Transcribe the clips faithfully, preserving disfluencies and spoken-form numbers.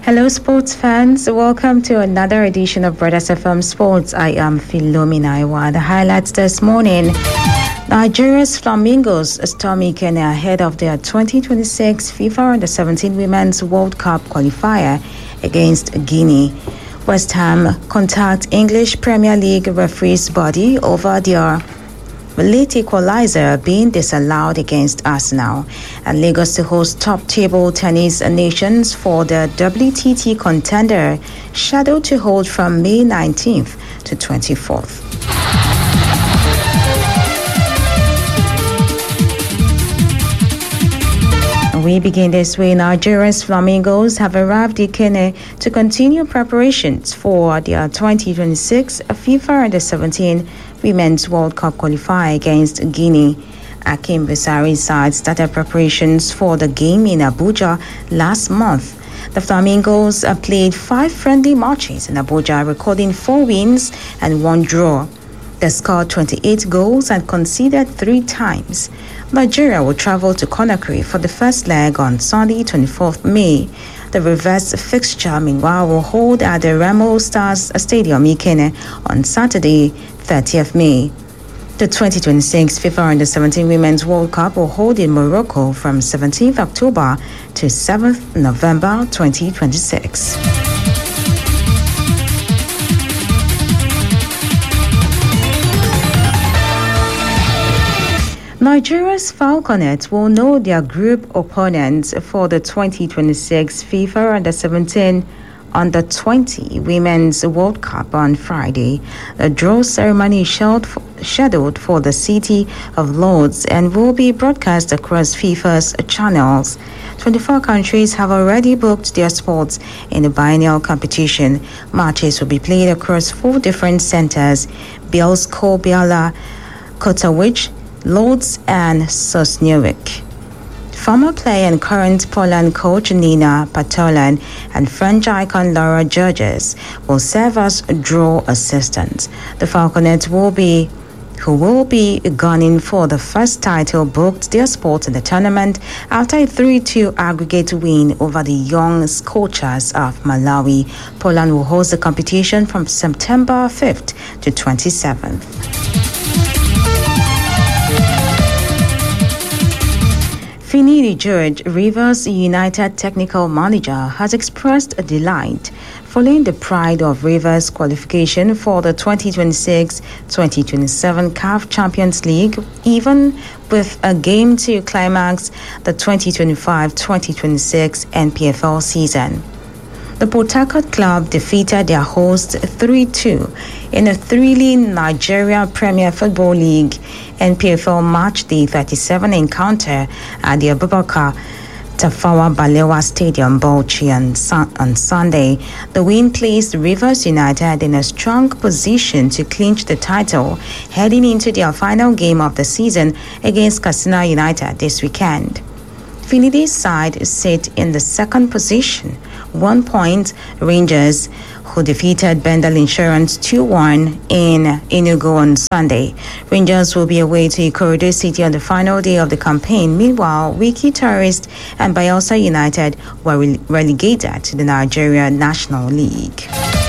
Hello, sports fans. Welcome to another edition of Brothers F M Sports. I am Philomena Iwa. The highlights this morning. Nigeria's Flamingos stormy Kenya ahead of their twenty twenty-six FIFA Under seventeen Women's World Cup qualifier against Guinea. West Ham contact English Premier League referees body over their late equalizer being disallowed against Arsenal, and Lagos to host top table tennis nations for the W T T contender, scheduled to hold from May nineteenth to twenty-fourth. We begin this way. Nigeria's Flamingos have arrived in Kenya to continue preparations for their twenty twenty-six FIFA Under seventeen Women's World Cup qualifier against Guinea. Akim Besari's side started preparations for the game in Abuja last month. The Flamingos played five friendly matches in Abuja, recording four wins and one draw. They scored twenty-eight goals and conceded three times. Nigeria will travel to Conakry for the first leg on Sunday, twenty-fourth May. The reverse fixture, meanwhile, will hold at the Remo Stars Stadium, Ikene, on Saturday, thirtieth May. The twenty twenty-six FIFA Under seventeen Women's World Cup will hold in Morocco from seventeenth October to seventh November twenty twenty-six. Nigeria's Falconets will know their group opponents for the twenty twenty-six FIFA Under seventeen Under twenty Women's World Cup on Friday. The draw ceremony is scheduled for the City of Lords and will be broadcast across FIFA's channels. twenty-four countries have already booked their spots in the biennial competition. Matches will be played across four different centers: Bielsko Biala, Kotowicz, Lords and Sosniewicz. Former player and current Poland coach Nina Patolan and French icon Laura Georges will serve as draw assistants. The Falconets will be who will be gunning for the first title booked their spot in the tournament after a three two aggregate win over the young Scorchers of Malawi. Poland will host the competition from September fifth to twenty-seventh. Finidi George, Rivers United technical manager, has expressed a delight following the Pride of Rivers qualification for the twenty twenty-six twenty twenty-seven C A F Champions League, even with a game to climax the twenty twenty-five twenty twenty-six N P F L season. The Port Harcourt club defeated their hosts three two in a thrilling Nigeria Premier Football League N P F L Match Day thirty-seven encounter at the Abubakar Tafawa Balewa Stadium, Bauchi, on, sun- on Sunday. The win placed Rivers United in a strong position to clinch the title heading into their final game of the season against Katsina United this weekend. Finidi's side sit in the second position, one point. Rangers, who defeated Bendel Insurance two one in Enugu on Sunday. Rangers will be away to Ikorodu City on the final day of the campaign. Meanwhile, Wiki Tourist and Bayelsa United were re- relegated to the Nigeria National League.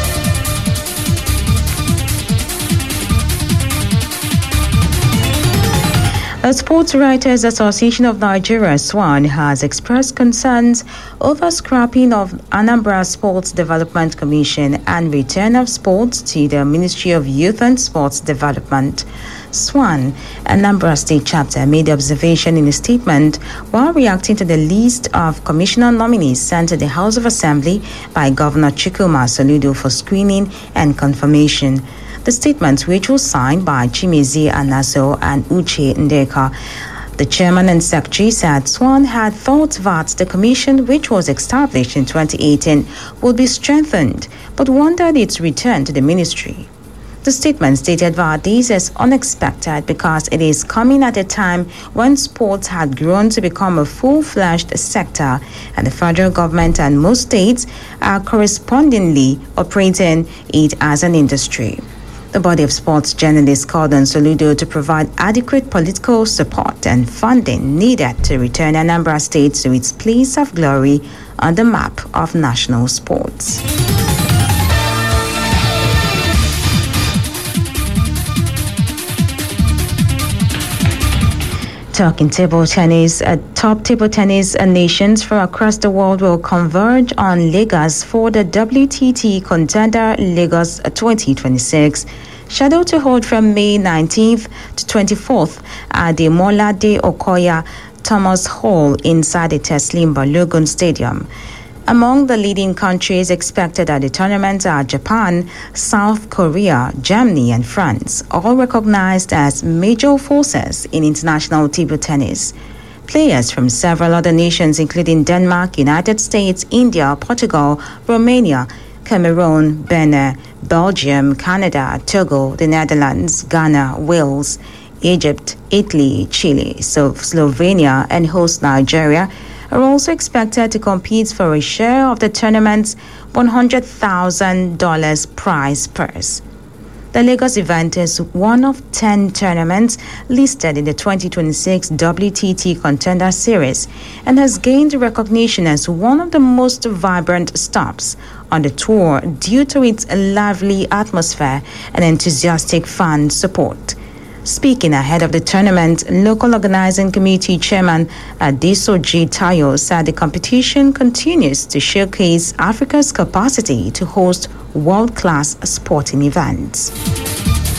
The Sports Writers Association of Nigeria, SWAN, has expressed concerns over scrapping of Anambra Sports Development Commission and return of sports to the Ministry of Youth and Sports Development. SWAN, Anambra State Chapter, made the observation in a statement while reacting to the list of commissioner nominees sent to the House of Assembly by Governor Chikuma Soludo for screening and confirmation. The statement, which was signed by Chimezi Anaso and Uche Ndeka, the chairman and secretary, said SWAN had thought that the commission, which was established in twenty eighteen, would be strengthened, but wondered its return to the ministry. The statement stated that this is unexpected because it is coming at a time when sports had grown to become a full-fledged sector, and the federal government and most states are correspondingly operating it as an industry. The body of sports journalists called on Soludo to provide adequate political support and funding needed to return Anambra State to its place of glory on the map of national sports. Talking table tennis, uh, top table tennis uh, nations from across the world will converge on Lagos for the W T T Contender Lagos twenty twenty-six, scheduled to hold from May nineteenth to twenty-fourth at the Molade Okoya Thomas Hall inside the Teslim Balogun Stadium. Among the leading countries expected at the tournament are Japan, South Korea, Germany, and France, all recognized as major forces in international table tennis. Players from several other nations, including Denmark, United States, India, Portugal, Romania, Cameroon, Benin, Belgium, Canada, Togo, the Netherlands, Ghana, Wales, Egypt, Italy, Chile, so Slovenia, and host Nigeria, are also expected to compete for a share of the tournament's one hundred thousand dollars prize purse. The Lagos event is one of ten tournaments listed in the twenty twenty-six W T T Contender Series and has gained recognition as one of the most vibrant stops on the tour due to its lively atmosphere and enthusiastic fan support. Speaking ahead of the tournament, local organizing committee chairman Adesoji Tayo said the competition continues to showcase Africa's capacity to host world-class sporting events.